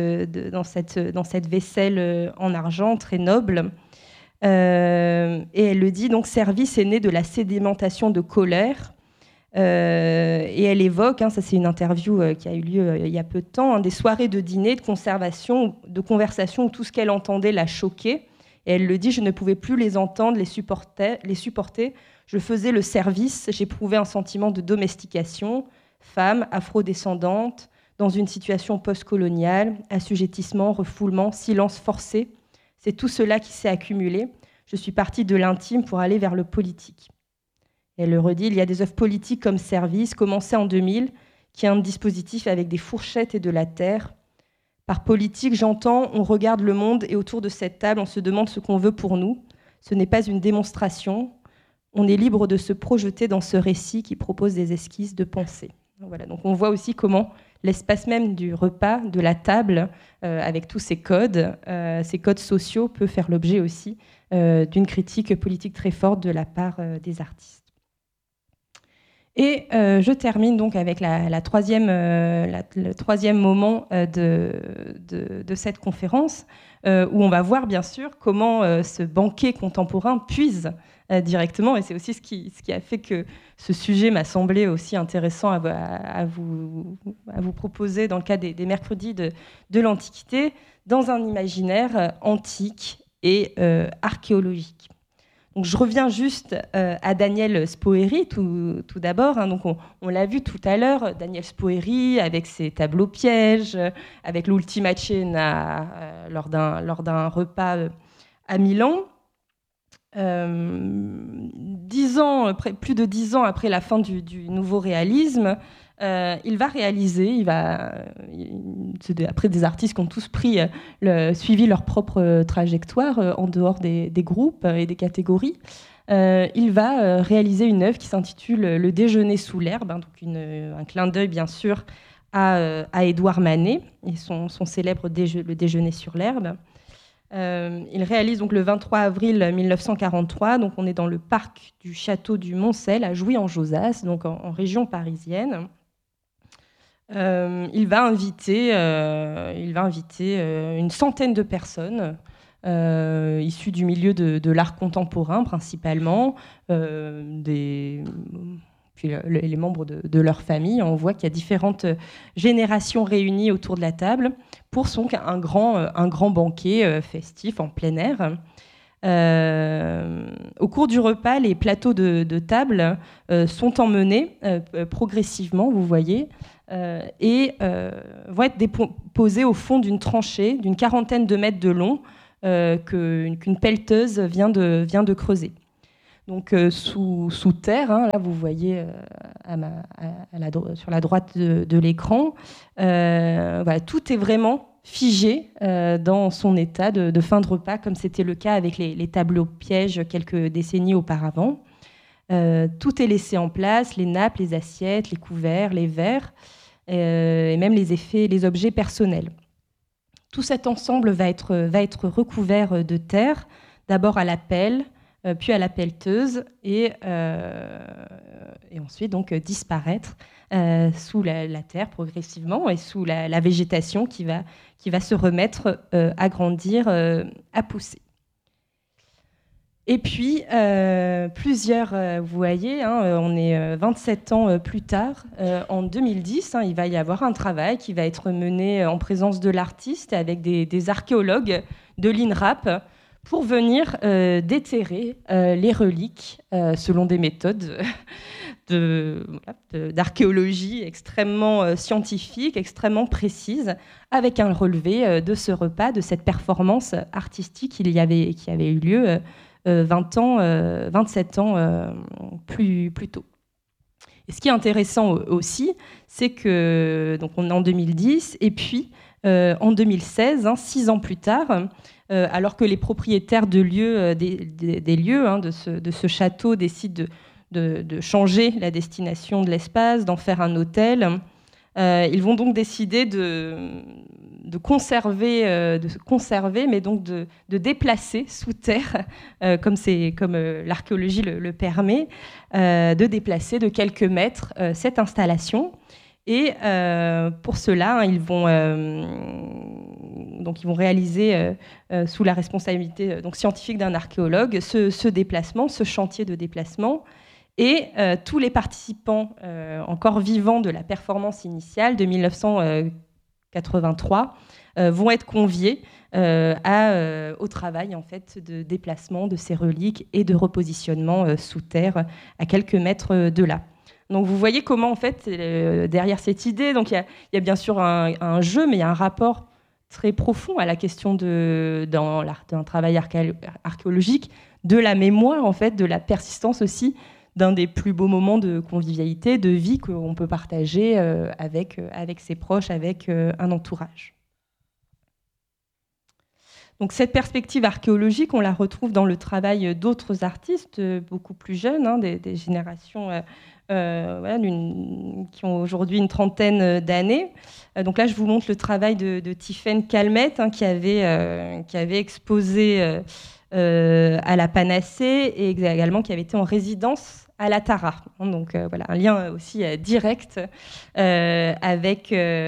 vaisselle en argent très noble. Et elle le dit, donc service est né de la sédimentation de colère. Et elle évoque, ça c'est une interview qui a eu lieu il y a peu de temps, des soirées de dîner, de conversation où tout ce qu'elle entendait la choquait. Et elle le dit, je ne pouvais plus les entendre, les supporter. Je faisais le service, j'éprouvais un sentiment de domestication. Femme, afro-descendante, dans une situation post-coloniale, assujettissement, refoulement, silence forcé. C'est tout cela qui s'est accumulé. Je suis partie de l'intime pour aller vers le politique. Elle le redit, il y a des œuvres politiques comme Service, commencé en 2000, qui est un dispositif avec des fourchettes et de la terre. Par politique, j'entends, on regarde le monde et autour de cette table, on se demande ce qu'on veut pour nous. Ce n'est pas une démonstration. On est libre de se projeter dans ce récit qui propose des esquisses de pensée. Voilà, donc on voit aussi comment l'espace même du repas, de la table, avec tous ces codes sociaux, peut faire l'objet aussi d'une critique politique très forte de la part des artistes. Et je termine donc avec le troisième moment de cette conférence, où on va voir bien sûr comment ce banquet contemporain puise directement, et c'est aussi ce qui a fait que ce sujet m'a semblé aussi intéressant à vous proposer dans le cadre des mercredis de l'Antiquité, dans un imaginaire antique et archéologique. Donc, je reviens juste à Daniel Spoerri tout d'abord. Donc on l'a vu tout à l'heure, Daniel Spoerri avec ses tableaux pièges, avec l'Ultima Cena lors d'un repas à Milan. Plus de 10 ans après la fin du nouveau réalisme, il va réaliser, après des artistes qui ont tous suivi leur propre trajectoire en dehors des groupes et des catégories, il va réaliser une œuvre qui s'intitule Le déjeuner sous l'herbe, donc un clin d'œil bien sûr à Édouard Manet et son célèbre Le déjeuner sur l'herbe. Il réalise donc le 23 avril 1943, donc on est dans le parc du château du Moncel à Jouy-en-Josas, donc en région parisienne. Il va inviter une centaine de personnes issus du milieu de l'art contemporain principalement, puis les membres de leur famille. On voit qu'il y a différentes générations réunies autour de la table pour un grand banquet festif en plein air. Au cours du repas, les plateaux de table sont emmenés progressivement, vous voyez, et vont être déposés au fond d'une tranchée d'une 40aine de mètres de long qu'une pelleteuse vient de creuser. Donc sous terre, hein, là vous voyez sur la droite de l'écran, voilà, tout est vraiment figé dans son état de fin de repas, comme c'était le cas avec les tableaux pièges quelques décennies auparavant. Tout est laissé en place, les nappes, les assiettes, les couverts, les verres, et même les effets, les objets personnels. Tout cet ensemble va être recouvert de terre, d'abord à la pelle, puis à la pelleteuse, et ensuite donc disparaître sous la terre progressivement et sous la végétation qui va se remettre à grandir, à pousser. Et puis, vous voyez, hein, on est 27 ans plus tard, en 2010, hein, il va y avoir un travail qui va être mené en présence de l'artiste avec des archéologues de l'INRAP pour venir déterrer les reliques selon des méthodes d'archéologie extrêmement scientifiques, extrêmement précises, avec un relevé de ce repas, de cette performance artistique qui avait eu lieu 27 ans plus tôt. Et ce qui est intéressant aussi, c'est que donc on est en 2010, et puis en 2016, 6 ans plus tard, alors que les propriétaires des lieux hein, de ce château décident de changer la destination de l'espace, d'en faire un hôtel, ils vont donc décider de conserver, mais donc de déplacer sous terre, comme l'archéologie le permet, de déplacer de quelques mètres cette installation. Et pour cela, hein, ils vont réaliser sous la responsabilité scientifique d'un archéologue ce déplacement, ce chantier de déplacement. Et tous les participants encore vivants de la performance initiale de 1983 vont être conviés au travail en fait, de déplacement de ces reliques et de repositionnement sous terre à quelques mètres de là. Donc vous voyez comment en fait derrière cette idée, donc il y a bien sûr un jeu, mais il y a un rapport très profond à la question dans d'un travail archéologique, de la mémoire en fait, de la persistance aussi d'un des plus beaux moments de convivialité, de vie qu'on peut partager avec ses proches, avec un entourage. Donc cette perspective archéologique, on la retrouve dans le travail d'autres artistes beaucoup plus jeunes, hein, des générations qui ont aujourd'hui une trentaine d'années. Donc là, je vous montre le travail de Tiffaine Calmette, hein, qui avait exposé à la Panacée et également qui avait été en résidence à la Tara. Donc voilà, un lien aussi direct avec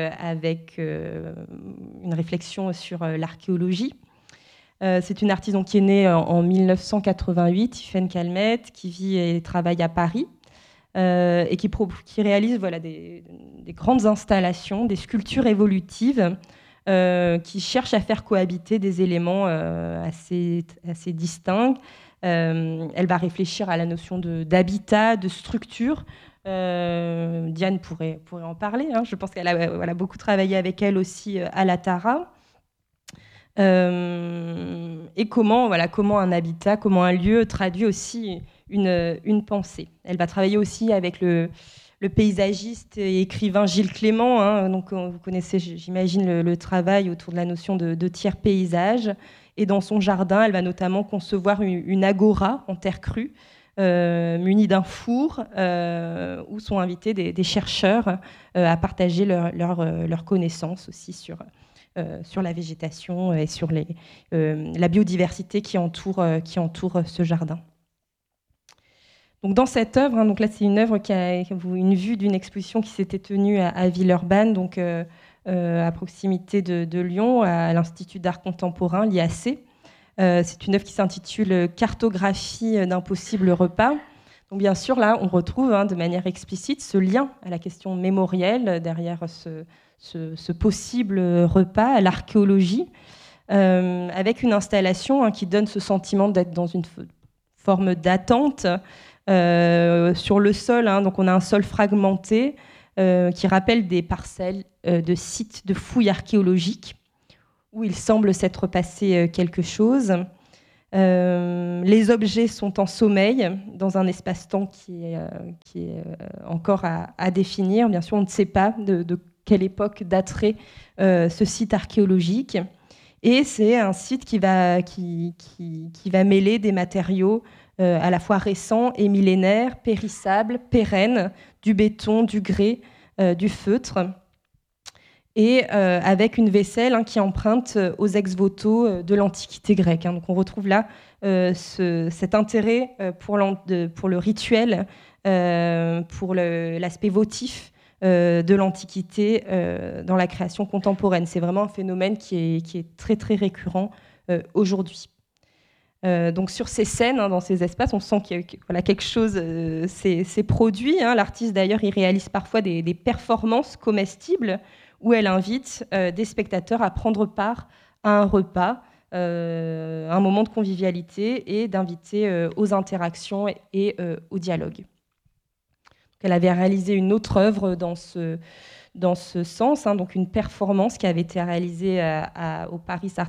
une réflexion sur l'archéologie. C'est une artiste qui est née en 1988, Tiffaine Calmette, qui vit et travaille à Paris et qui réalise des grandes installations, des sculptures évolutives qui cherchent à faire cohabiter des éléments assez distincts. Elle va réfléchir à la notion d'habitat, de structure. Diane pourrait en parler. Hein. Je pense qu'elle a beaucoup travaillé avec elle aussi à la Tara. Et comment un habitat, comment un lieu traduit aussi une pensée. Elle va travailler aussi avec le paysagiste et écrivain Gilles Clément. Hein. Donc, vous connaissez, j'imagine, le travail autour de la notion de tiers-paysage. Et dans son jardin, elle va notamment concevoir une agora en terre crue, munie d'un four, où sont invités des chercheurs à partager leurs connaissances aussi sur la végétation et sur la biodiversité qui entoure ce jardin. Donc dans cette œuvre, hein, donc là c'est une œuvre qui a une vue d'une exposition qui s'était tenue à Villeurbanne, donc à proximité de Lyon, à l'Institut d'art contemporain, l'IAC. C'est une œuvre qui s'intitule « Cartographie d'un possible repas ». Donc bien sûr, là, on retrouve de manière explicite ce lien à la question mémorielle derrière ce possible repas, à l'archéologie, avec une installation qui donne ce sentiment d'être dans une forme d'attente sur le sol. Donc on a un sol fragmenté qui rappelle des parcelles de sites de fouilles archéologiques où il semble s'être passé quelque chose. Les objets sont en sommeil dans un espace-temps qui est encore à définir. Bien sûr, on ne sait pas de quelle époque daterait ce site archéologique. Et c'est un site qui va mêler des matériaux à la fois récents et millénaires, périssables, pérennes, du béton, du grès, du feutre, et avec une vaisselle qui emprunte aux ex-voto de l'Antiquité grecque. Donc on retrouve là cet intérêt pour le rituel, pour l'aspect votif de l'Antiquité dans la création contemporaine. C'est vraiment un phénomène qui est très très récurrent aujourd'hui. Donc sur ces scènes, dans ces espaces, on sent que quelque chose s'est produit. L'artiste d'ailleurs, il réalise parfois des performances comestibles où elle invite des spectateurs à prendre part à un repas, un moment de convivialité et d'inviter aux interactions et au dialogue. Elle avait réalisé une autre œuvre dans ce sens, donc une performance qui avait été réalisée au Paris Art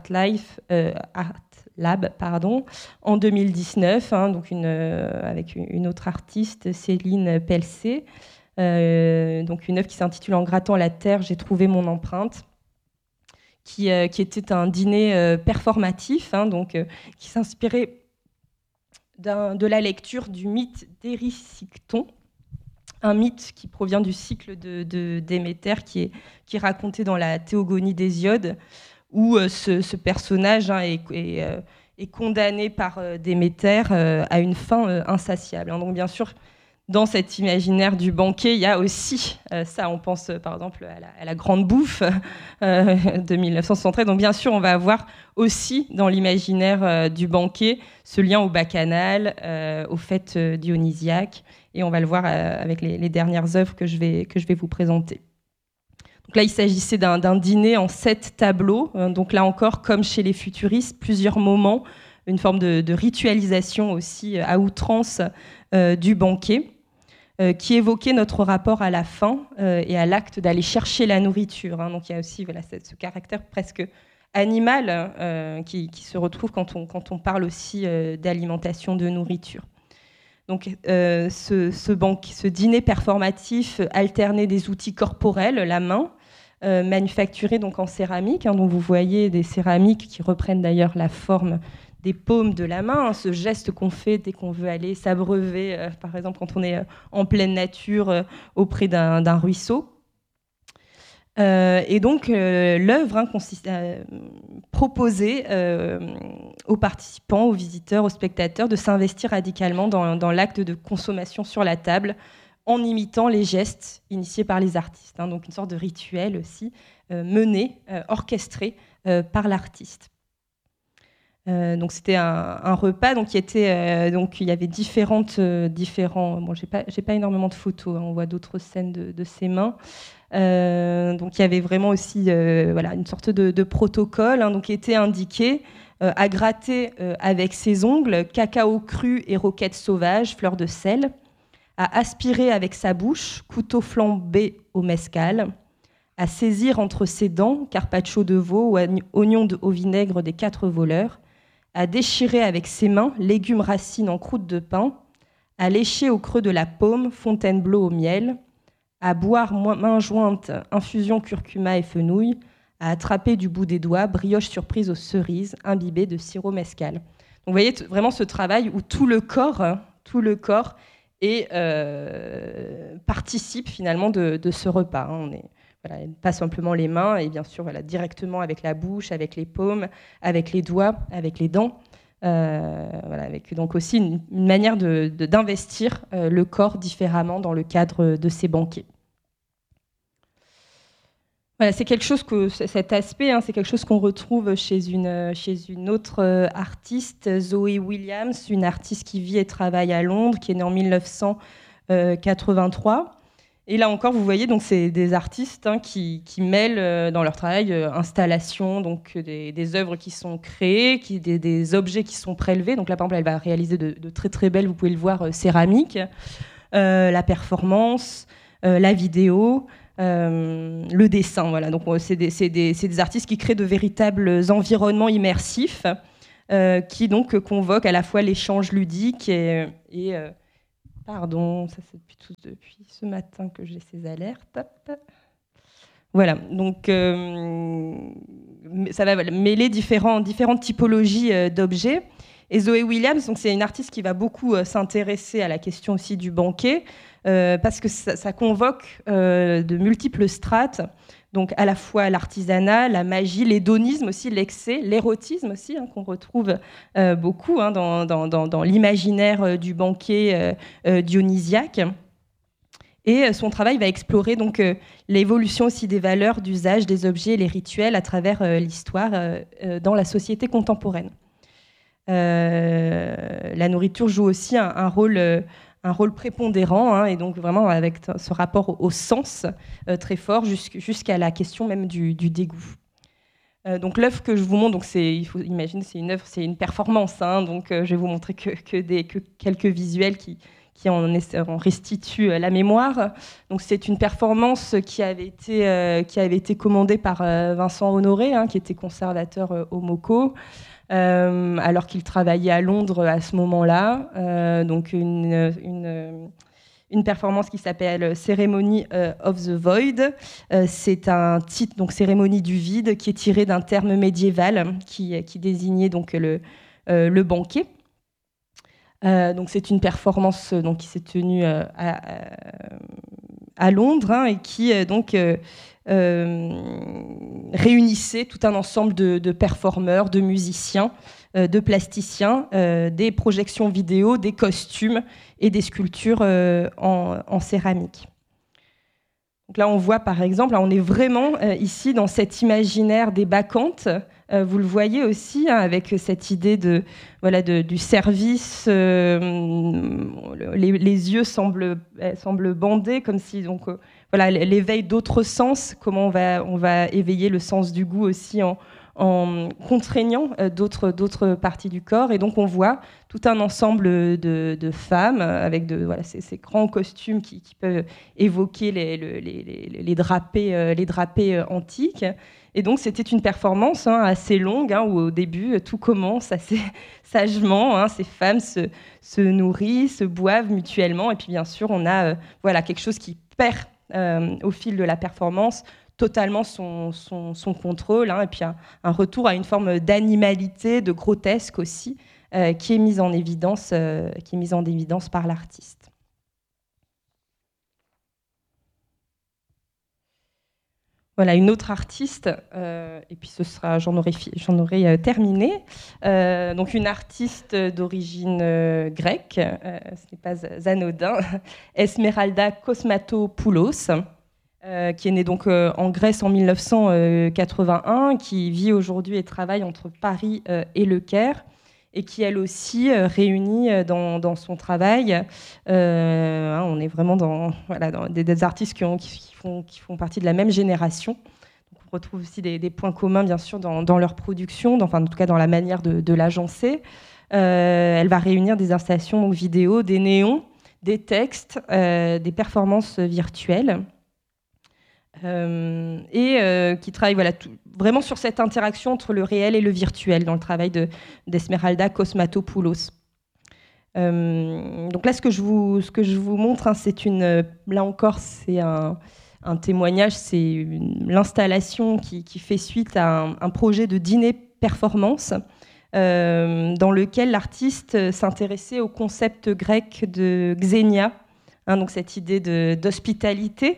Lab en 2019, donc avec une autre artiste, Céline Pelcé. Donc une œuvre qui s'intitule « En grattant la terre, j'ai trouvé mon empreinte », qui était un dîner performatif, qui s'inspirait de la lecture du mythe d'Érysichthon, un mythe qui provient du cycle de Déméter, qui est raconté dans la Théogonie d'Hésiode, où ce personnage est condamné par Déméter à une faim insatiable. Donc bien sûr, dans cet imaginaire du banquet, il y a aussi ça. On pense par exemple à la grande bouffe de 1973. Donc bien sûr, on va avoir aussi dans l'imaginaire du banquet ce lien au bacchanal, aux fêtes dionysiaques. Et on va le voir avec les dernières œuvres que je vais vous présenter. Donc là, il s'agissait d'un dîner en 7 tableaux. Donc là encore, comme chez les futuristes, plusieurs moments, une forme de ritualisation aussi à outrance du banquet, qui évoquait notre rapport à la faim et à l'acte d'aller chercher la nourriture. Donc il y a aussi ce caractère presque animal qui se retrouve quand on parle aussi d'alimentation, de nourriture. Donc, ce dîner performatif alternait des outils corporels, la main, manufacturés donc en céramique, dont vous voyez des céramiques qui reprennent d'ailleurs la forme des paumes de la main, ce geste qu'on fait dès qu'on veut aller s'abreuver, par exemple quand on est en pleine nature auprès d'un ruisseau. Et donc, l'œuvre consiste à proposer aux participants, aux visiteurs, aux spectateurs de s'investir radicalement dans l'acte de consommation sur la table en imitant les gestes initiés par les artistes. Donc, une sorte de rituel aussi mené, orchestré par l'artiste. Donc c'était un repas qui était donc il y avait différents. Bon, j'ai pas énormément de photos. On voit d'autres scènes de ses mains. Donc il y avait vraiment aussi une sorte de protocole qui était indiqué à gratter avec ses ongles cacao cru et roquettes sauvages, fleurs de sel, à aspirer avec sa bouche couteau flambé au mescal, à saisir entre ses dents carpaccio de veau ou oignon au vinaigre des 4 voleurs, à déchirer avec ses mains légumes racines en croûte de pain, à lécher au creux de la paume Fontainebleau au miel, à boire main jointe infusion curcuma et fenouil, à attraper du bout des doigts brioche surprise aux cerises imbibée de sirop mescal. Donc vous voyez vraiment ce travail où tout le corps participe finalement de ce repas. On est pas simplement les mains, et bien sûr directement avec la bouche, avec les paumes, avec les doigts, avec les dents. Avec donc aussi une manière d'investir le corps différemment dans le cadre de ces banquets. Voilà, c'est quelque chose que cet aspect, c'est quelque chose qu'on retrouve chez une autre artiste, Zoe Williams, une artiste qui vit et travaille à Londres, qui est née en 1983. Et là encore, vous voyez, donc c'est des artistes qui mêlent dans leur travail installations, donc des œuvres qui sont créées, des objets qui sont prélevés. Donc là, par exemple, elle va réaliser de très très belles, vous pouvez le voir, céramiques, la performance, la vidéo. Le dessin, voilà. Donc c'est des artistes qui créent de véritables environnements immersifs qui donc convoquent à la fois l'échange ludique et pardon, ça c'est depuis ce matin que j'ai ces alertes. Hop. Voilà, donc ça va mêler différentes typologies d'objets. Et Zoe Williams, donc c'est une artiste qui va beaucoup s'intéresser à la question aussi du banquet, parce que ça convoque de multiples strates, donc à la fois l'artisanat, la magie, l'hédonisme aussi, l'excès, l'érotisme aussi, qu'on retrouve beaucoup dans l'imaginaire du banquet dionysiaque. Et son travail va explorer donc l'évolution aussi des valeurs d'usage des objets et les rituels à travers l'histoire dans la société contemporaine. La nourriture joue aussi un rôle prépondérant, et donc vraiment avec ce rapport au sens très fort jusqu'à la question même du dégoût. Donc l'œuvre que je vous montre, donc il faut imaginer, c'est une œuvre, c'est une performance, donc je vais vous montrer que quelques visuels qui en restituent la mémoire. Donc c'est une performance qui avait été commandée par Vincent Honoré, qui était conservateur au MoCo. Alors qu'il travaillait à Londres à ce moment-là. Donc une performance qui s'appelle Ceremony of the Void. C'est un titre, donc Cérémonie du vide, qui est tiré d'un terme médiéval qui désignait donc le banquet. Donc c'est une performance qui s'est tenue à Londres, et qui réunissait tout un ensemble de performeurs, de musiciens, de plasticiens, des projections vidéo, des costumes et des sculptures en céramique. Donc là, on voit par exemple, on est vraiment ici dans cet imaginaire des bacchantes. Vous le voyez aussi, avec cette idée du service. Les yeux semblent bandés, comme si l'éveil d'autres sens. Comment on va éveiller le sens du goût aussi en contraignant d'autres parties du corps. Et donc on voit tout un ensemble de femmes avec ces grands costumes qui peuvent évoquer les drapés antiques. Et donc c'était une performance assez longue, où au début tout commence assez sagement. Ces femmes se nourrissent, se boivent mutuellement, et puis bien sûr on a quelque chose qui perd au fil de la performance totalement son contrôle, et puis un retour à une forme d'animalité, de grotesque aussi, qui est mise en évidence par l'artiste. Voilà, une autre artiste, et puis j'en aurai terminé. Donc une artiste d'origine grecque, ce n'est pas anodin, Esmeralda Kosmatopoulos, qui est née donc en Grèce en 1981, qui vit aujourd'hui et travaille entre Paris et Le Caire, et qui elle aussi réunit dans son travail, on est vraiment dans des artistes qui font partie de la même génération. Donc on retrouve aussi des points communs bien sûr dans leur production, en tout cas dans la manière de l'agencer. Elle va réunir des installations donc, vidéo, des néons, des textes, des performances virtuelles. Qui travaille vraiment sur cette interaction entre le réel et le virtuel dans le travail d'Esmeralda Kosmatopoulos. Donc là, ce que je vous montre, là encore, c'est un témoignage, c'est l'installation qui fait suite à un projet de dîner performance dans lequel l'artiste s'intéressait au concept grec de xénia, donc cette idée d'hospitalité,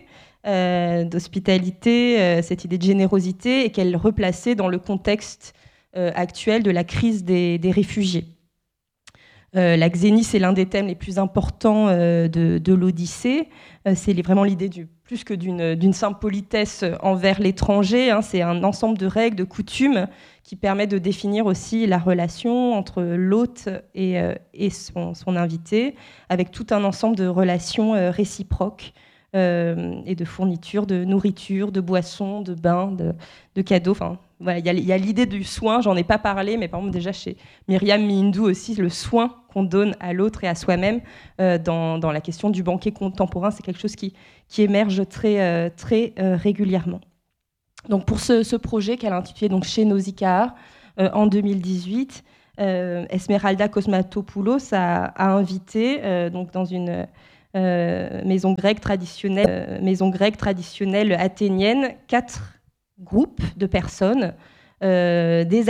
cette idée de générosité, et qu'elle replaçait dans le contexte actuel de la crise des réfugiés. La xénie, c'est l'un des thèmes les plus importants de l'Odyssée. C'est vraiment l'idée plus que d'une simple politesse envers l'étranger. C'est un ensemble de règles, de coutumes qui permet de définir aussi la relation entre l'hôte et son invité, avec tout un ensemble de relations réciproques et de fournitures, de nourriture, de boissons, de bains, de cadeaux. Enfin, voilà, il y a l'idée du soin, j'en ai pas parlé, mais par exemple déjà chez Myriam Mindu aussi, le soin qu'on donne à l'autre et à soi-même dans la question du banquet contemporain, c'est quelque chose qui émerge très régulièrement. Donc pour ce projet qu'elle a intitulé donc, Chez Nausicaa en 2018, Esmeralda Kosmatopoulos a invité donc dans une maison grecque traditionnelle athénienne 4 groupes de personnes, des